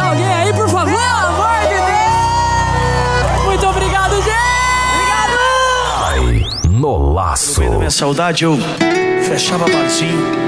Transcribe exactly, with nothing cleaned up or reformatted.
alguém aí, por favor? Pelo amor de Deus! Muito obrigado, gente! Obrigado! No laço. No meio da minha saudade eu fechava barzinho,